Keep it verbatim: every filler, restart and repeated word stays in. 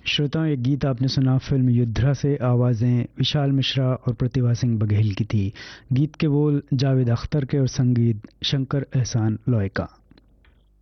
श्रोताओं, एक गीत आपने सुना फिल्म युद्धरा से। आवाज़ें विशाल मिश्रा और प्रतिभा सिंह बघेल की थी। गीत के बोल जावेद अख्तर के और संगीत शंकर एहसान लॉय का।